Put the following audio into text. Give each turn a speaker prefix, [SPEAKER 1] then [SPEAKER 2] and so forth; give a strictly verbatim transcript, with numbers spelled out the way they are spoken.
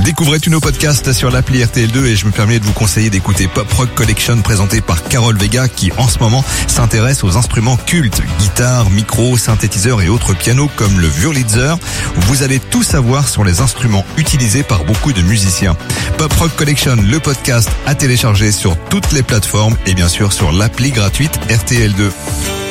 [SPEAKER 1] Découvrez tous nos podcasts sur l'appli R T L deux et je me permets de vous conseiller d'écouter Pop Rock Collection présenté par Carole Vega qui en ce moment s'intéresse aux instruments cultes, guitare, micro, synthétiseur et autres pianos comme le Wurlitzer. Vous allez tout savoir sur les instruments utilisés par beaucoup de musiciens. Pop Rock Collection, le podcast à télécharger sur toutes les plateformes et bien sûr sur l'appli gratuite R T L deux.